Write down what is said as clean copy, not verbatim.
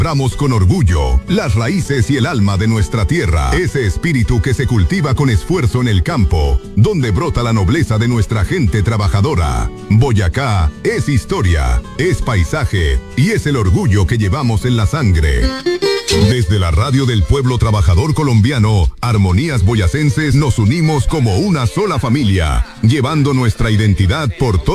Celebramos con orgullo las raíces y el alma de nuestra tierra. Ese espíritu que se cultiva con esfuerzo en el campo, donde brota la nobleza de nuestra gente trabajadora. Boyacá es historia, es paisaje y es el orgullo que llevamos en la sangre. Desde la radio del pueblo trabajador colombiano, Armonías Boyacenses, nos unimos como una sola familia, llevando nuestra identidad por todo